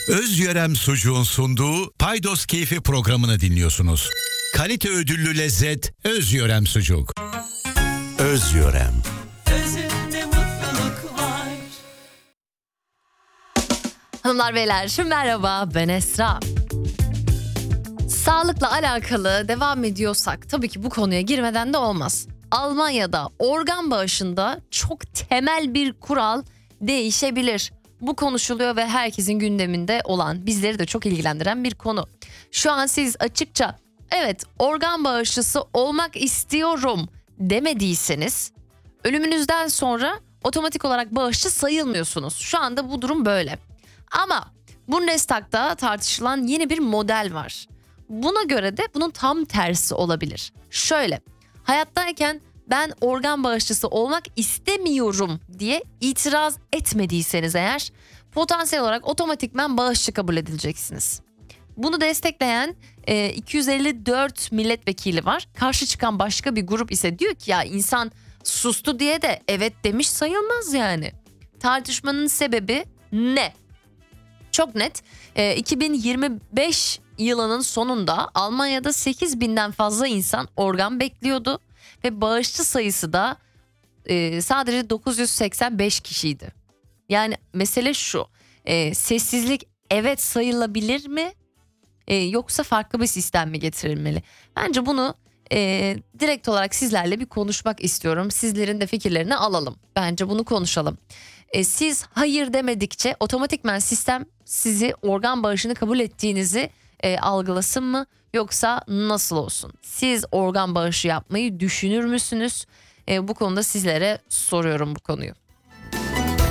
Özyörem Sucuğun sunduğu Paydos Keyfi programını dinliyorsunuz. Kalite ödüllü lezzet Özyörem Sucuk. Özyörem. Özünde mutluluk var. Hanımlar beyler merhaba, ben Esra. Sağlıkla alakalı devam ediyorsak tabii ki bu konuya girmeden de olmaz. Almanya'da organ bağışında çok temel bir kural değişebilir. Bu konuşuluyor ve herkesin gündeminde olan, bizleri de çok ilgilendiren bir konu. Şu an siz açıkça evet organ bağışçısı olmak istiyorum demediyseniz ölümünüzden sonra otomatik olarak bağışçı sayılmıyorsunuz. Şu anda bu durum böyle. Ama Bundestag'da tartışılan yeni bir model var. Buna göre de bunun tam tersi olabilir. Şöyle, hayattayken ben organ bağışçısı olmak istemiyorum diye itiraz etmediyseniz eğer potansiyel olarak otomatikman bağışçı kabul edileceksiniz. Bunu destekleyen 254 milletvekili var. Karşı çıkan başka bir grup ise diyor ki ya insan sustu diye de evet demiş sayılmaz yani. Tartışmanın sebebi ne? Çok net. 2025 yılının sonunda Almanya'da 8.000'den fazla insan organ bekliyordu. Ve bağışçı sayısı da sadece 985 kişiydi. Yani mesele şu. Sessizlik evet sayılabilir mi? Yoksa farklı bir sistem mi getirilmeli? Bence bunu direkt olarak sizlerle bir konuşmak istiyorum. Sizlerin de fikirlerini alalım. Bence bunu konuşalım. Siz hayır demedikçe otomatikman sistem sizi organ bağışını kabul ettiğinizi algılasın mı? Yoksa nasıl olsun? Siz organ bağışı yapmayı düşünür müsünüz? Bu konuda sizlere soruyorum bu konuyu.